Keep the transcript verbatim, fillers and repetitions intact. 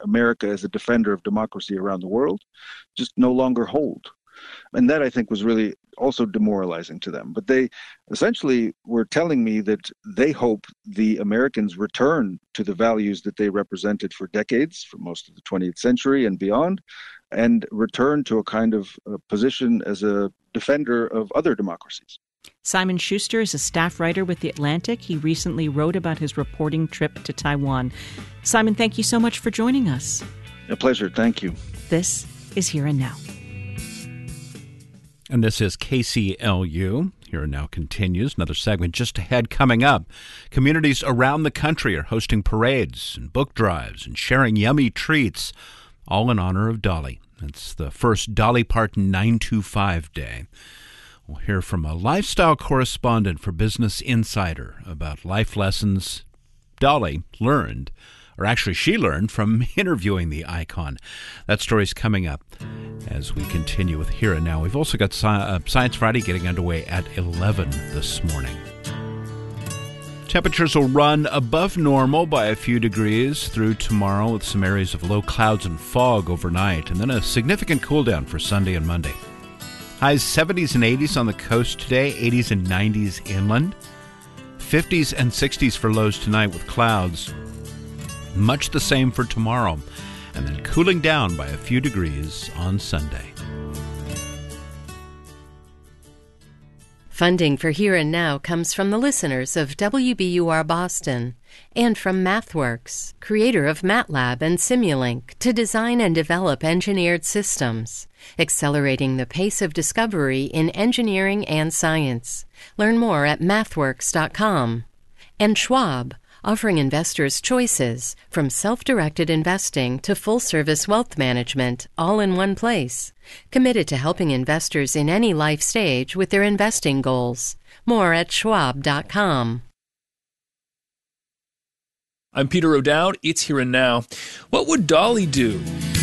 America as a defender of democracy around the world just no longer hold. And that, I think, was really also demoralizing to them. But they essentially were telling me that they hope the Americans return to the values that they represented for decades, for most of the twentieth century and beyond, and return to a kind of uh, position as a defender of other democracies. Simon Schuster is a staff writer with The Atlantic. He recently wrote about his reporting trip to Taiwan. Simon, thank you so much for joining us. A pleasure. Thank you. This is Here and Now. And this is K C L U. Here and Now continues. Another segment just ahead coming up. Communities around the country are hosting parades and book drives and sharing yummy treats, all in honor of Dolly. It's the first Dolly Parton nine two five Day. We'll hear from a lifestyle correspondent for Business Insider about life lessons Dolly learned, or actually she learned, from interviewing the icon. That story's coming up as we continue with Here and Now. We've also got Sci- uh, Science Friday getting underway at eleven this morning. Temperatures will run above normal by a few degrees through tomorrow, with some areas of low clouds and fog overnight, and then a significant cool down for Sunday and Monday. Highs seventies and eighties on the coast today, eighties and nineties inland. fifties and sixties for lows tonight with clouds. Much the same for tomorrow, and then cooling down by a few degrees on Sunday. Funding for Here and Now comes from the listeners of W B U R Boston and from MathWorks, creator of MATLAB and Simulink, to design and develop engineered systems, accelerating the pace of discovery in engineering and science. Learn more at mathworks dot com. And Schwab, offering investors choices from self-directed investing to full-service wealth management, all in one place. Committed to helping investors in any life stage with their investing goals. More at schwab dot com. I'm Peter O'Dowd. It's Here and Now. What would Dolly do